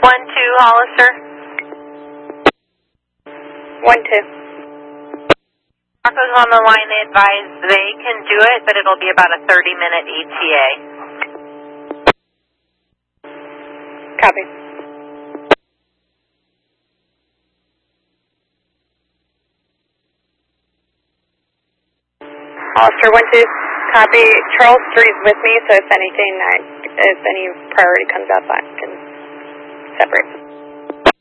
1-2, Hollister. 1-2. Marco's on the line. They advise they can do it, but it'll be about a 30-minute ETA. Copy. Hollister 1-2. Copy. Charles 3 is with me, so if any priority comes up, I can separate.